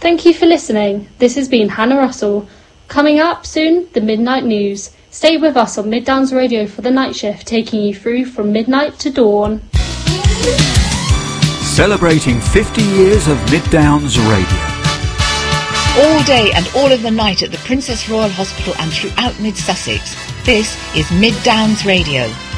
Thank you for listening. This has been Hannah Russell. Coming up soon, the Midnight News. Stay with us on Mid Downs Radio for the night shift, taking you through from midnight to dawn. Celebrating 50 years of Mid Downs Radio. All day and all of the night at the Princess Royal Hospital and throughout Mid Sussex. This is Mid Downs Radio.